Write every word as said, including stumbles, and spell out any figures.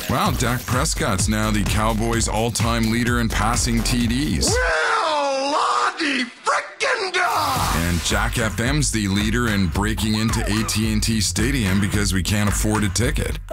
Wow, Dak Prescott's now the Cowboys' all-time leader in passing T Ds. Well, Lottie frickin' da! And Jack F M's the leader in breaking into A T and T Stadium because we can't afford a ticket.